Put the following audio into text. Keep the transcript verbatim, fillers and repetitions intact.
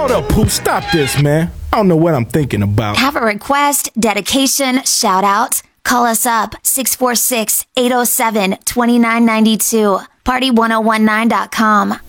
Hold up, Pooh, stop this, man. I don't know what I'm thinking about. Have a request, dedication, shout out? Call us up, six four six, eight oh seven, two nine nine two. party ten nineteen dot com.